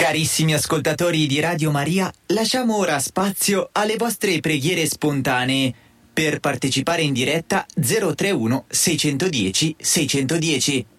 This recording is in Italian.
Carissimi ascoltatori di Radio Maria, lasciamo ora spazio alle vostre preghiere spontanee. Per partecipare in diretta 031 610 610.